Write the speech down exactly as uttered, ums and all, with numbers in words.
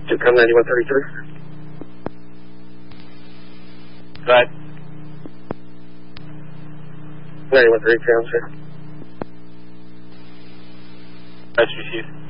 Sitcom ninety-one thirty-three. Go ahead. ninety-one thirty-three, I'm sorry. Press received.